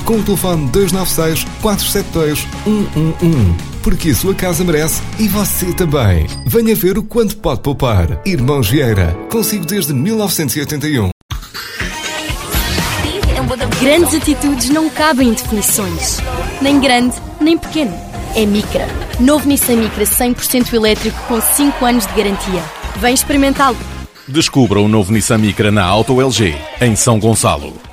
com o telefone 296 472 111. Porque a sua casa merece e você também. Venha ver o quanto pode poupar. Irmãos Vieira, consigo desde 1981. Grandes atitudes não cabem em definições. Nem grande, nem pequeno. É Micra. Novo Nissan Micra 100% elétrico com 5 anos de garantia. Vem experimentá-lo. Descubra o novo Nissan Micra na Auto LG, em São Gonçalo.